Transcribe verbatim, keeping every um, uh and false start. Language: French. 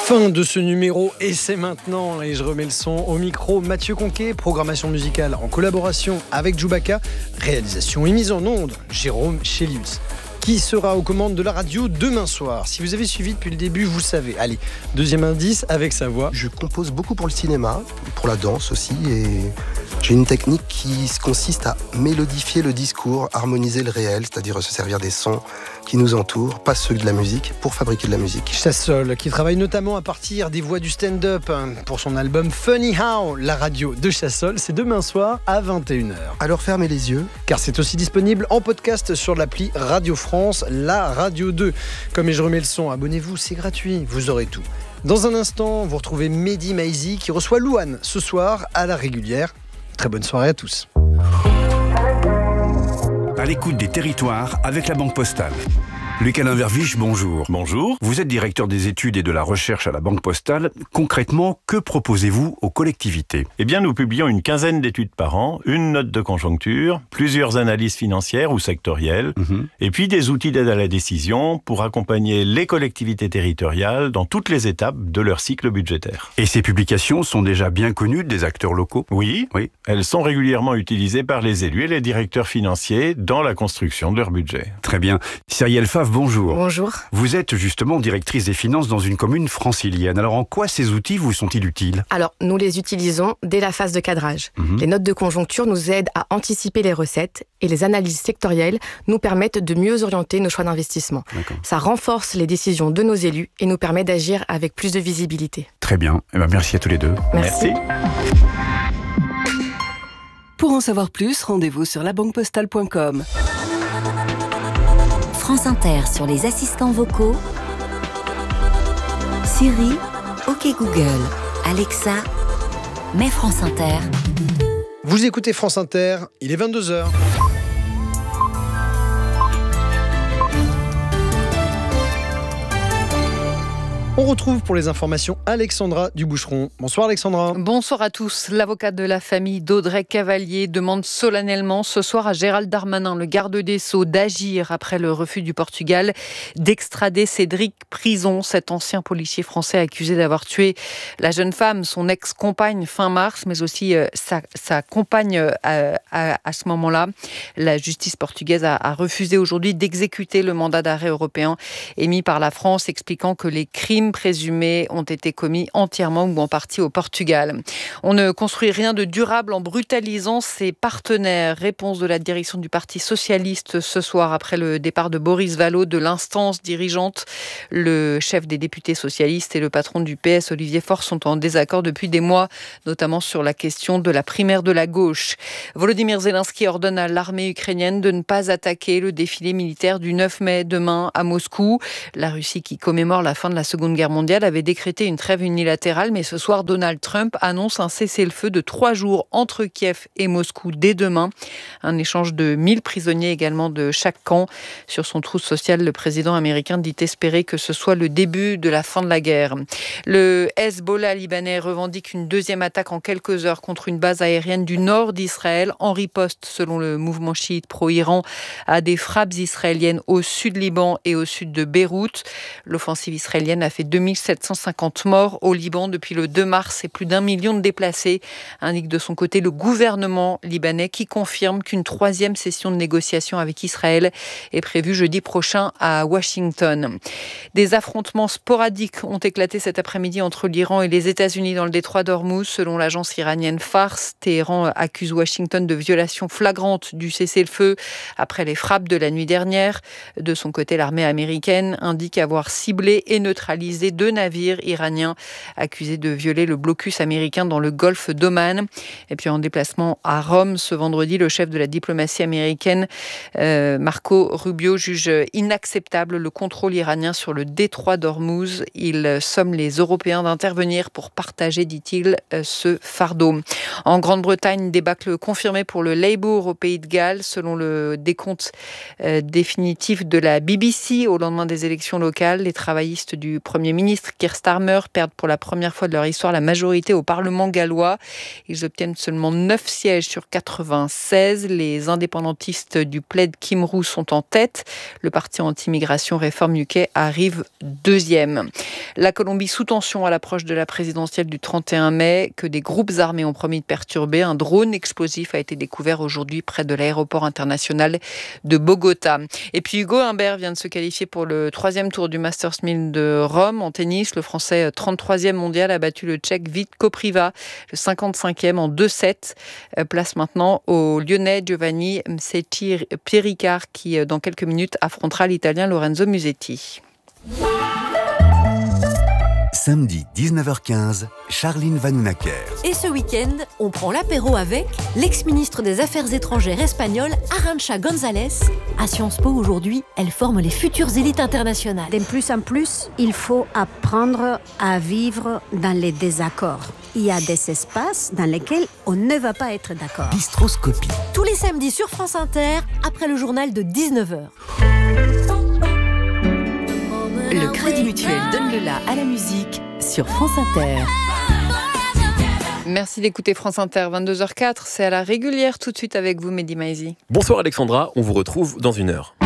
Fin de ce numéro et c'est maintenant, et je remets le son au micro. Mathieu Conquet, programmation musicale en collaboration avec Djoubaka, réalisation et mise en onde, Jérôme Chélius, qui sera aux commandes de la radio demain soir. Si vous avez suivi depuis le début, vous savez. Allez, deuxième indice avec sa voix. Je compose beaucoup pour le cinéma, pour la danse aussi, et j'ai une technique qui consiste à mélodifier le discours, harmoniser le réel, c'est-à-dire se servir des sons qui nous entourent, pas ceux de la musique, pour fabriquer de la musique. Chassol, qui travaille notamment à partir des voix du stand-up pour son album Funny How. La radio de Chassol, c'est demain soir à vingt et une heures. Alors fermez les yeux. Car c'est aussi disponible en podcast sur l'appli Radio France, la Radio deux. Comme je remets le son, abonnez-vous, c'est gratuit, vous aurez tout. Dans un instant, vous retrouvez Mehdi Maizi qui reçoit Louane ce soir à la régulière. Très bonne soirée à tous. À l'écoute des territoires avec la Banque Postale. Lucas Verviche, bonjour. Bonjour. Vous êtes directeur des études et de la recherche à la Banque Postale. Concrètement, que proposez-vous aux collectivités ? Eh bien, nous publions une quinzaine d'études par an, une note de conjoncture, plusieurs analyses financières ou sectorielles, mmh. et puis des outils d'aide à la décision pour accompagner les collectivités territoriales dans toutes les étapes de leur cycle budgétaire. Et ces publications sont déjà bien connues des acteurs locaux ? Oui, oui. Elles sont régulièrement utilisées par les élus et les directeurs financiers dans la construction de leur budget. Très bien. Cyrielle Favre, bonjour. Bonjour. Vous êtes justement directrice des finances dans une commune francilienne. Alors en quoi ces outils vous sont-ils utiles ? Alors nous les utilisons dès la phase de cadrage. Mmh. Les notes de conjoncture nous aident à anticiper les recettes et les analyses sectorielles nous permettent de mieux orienter nos choix d'investissement. D'accord. Ça renforce les décisions de nos élus et nous permet d'agir avec plus de visibilité. Très bien. Eh bien, merci à tous les deux. Merci. Merci. Pour en savoir plus, rendez-vous sur la banque postale point com. France Inter sur les assistants vocaux. Siri, OK Google, Alexa, mets France Inter. Vous écoutez France Inter, il est vingt-deux heures. On retrouve pour les informations Alexandra Duboucheron. Bonsoir Alexandra. Bonsoir à tous. L'avocat de la famille d'Audrey Cavalier demande solennellement ce soir à Gérald Darmanin, le garde des Sceaux, d'agir après le refus du Portugal d'extrader Cédric Prison, cet ancien policier français accusé d'avoir tué la jeune femme, son ex-compagne fin mars, mais aussi euh, sa, sa compagne euh, à, à ce moment-là. La justice portugaise a, a refusé aujourd'hui d'exécuter le mandat d'arrêt européen émis par la France, expliquant que les crimes présumés ont été commis entièrement ou en partie au Portugal. On ne construit rien de durable en brutalisant ses partenaires. Réponse de la direction du Parti socialiste ce soir après le départ de Boris Vallaud de l'instance dirigeante. Le chef des députés socialistes et le patron du P S, Olivier Faure, sont en désaccord depuis des mois, notamment sur la question de la primaire de la gauche. Volodymyr Zelensky ordonne à l'armée ukrainienne de ne pas attaquer le défilé militaire du neuf mai demain à Moscou. La Russie, qui commémore la fin de la Seconde Guerre mondiale, avait décrété une trêve unilatérale, mais ce soir, Donald Trump annonce un cessez-le-feu de trois jours entre Kiev et Moscou dès demain. Un échange de mille prisonniers également de chaque camp. Sur son trousse social, le président américain dit espérer que ce soit le début de la fin de la guerre. Le Hezbollah libanais revendique une deuxième attaque en quelques heures contre une base aérienne du nord d'Israël, en riposte, selon le mouvement chiite pro-Iran, à des frappes israéliennes au sud Liban et au sud de Beyrouth. L'offensive israélienne a fait deux mille sept cent cinquante morts au Liban depuis le deux mars et plus d'un million de déplacés, indique de son côté le gouvernement libanais, qui confirme qu'une troisième session de négociation avec Israël est prévue jeudi prochain à Washington. Des affrontements sporadiques ont éclaté cet après-midi entre l'Iran et les États-Unis dans le détroit d'Ormuz, selon l'agence iranienne Fars. Téhéran accuse Washington de violation flagrante du cessez-le-feu après les frappes de la nuit dernière. De son côté, l'armée américaine indique avoir ciblé et neutralisé deux navires iraniens accusés de violer le blocus américain dans le golfe d'Oman. Et puis en déplacement à Rome ce vendredi, le chef de la diplomatie américaine, euh, Marco Rubio, juge inacceptable le contrôle iranien sur le détroit d'Ormuz. Il somme les Européens d'intervenir pour partager, dit-il, ce fardeau. En Grande-Bretagne, débâcle confirmé pour le Labour au Pays de Galles, selon le décompte euh, définitif de la B B C au lendemain des élections locales. Les travaillistes du Premier Premier ministre Keir Starmer perdent pour la première fois de leur histoire la majorité au Parlement gallois. Ils obtiennent seulement neuf sièges sur quatre-vingt-seize. Les indépendantistes du Plaid Cymru sont en tête. Le parti anti-immigration Reform U K arrive deuxième. La Colombie sous tension à l'approche de la présidentielle du trente et un mai, que des groupes armés ont promis de perturber. Un drone explosif a été découvert aujourd'hui près de l'aéroport international de Bogota. Et puis Hugo Humbert vient de se qualifier pour le troisième tour du Masters mille de Rome. En tennis, le Français trente-troisième mondial a battu le Tchèque Vít Kopriva, le cinquante-cinquième en deux sept. Place maintenant au Lyonnais Giovanni Msetti Pierricard qui, dans quelques minutes, affrontera l'Italien Lorenzo Musetti. Samedi dix-neuf heures quinze, Charline Vanhoenacker. Et ce week-end, on prend l'apéro avec l'ex-ministre des Affaires étrangères espagnole Arantxa González. À Sciences Po aujourd'hui, elle forme les futures élites internationales. De plus en plus, il faut apprendre à vivre dans les désaccords. Il y a des espaces dans lesquels on ne va pas être d'accord. Bistroscopie. Tous les samedis sur France Inter, après le journal de dix-neuf heures. Le Crédit Mutuel donne le la à la musique sur France Inter. Merci d'écouter France Inter, vingt-deux heures quatre, c'est à la régulière tout de suite avec vous Mehdi Maizi. Bonsoir Alexandra, on vous retrouve dans une heure.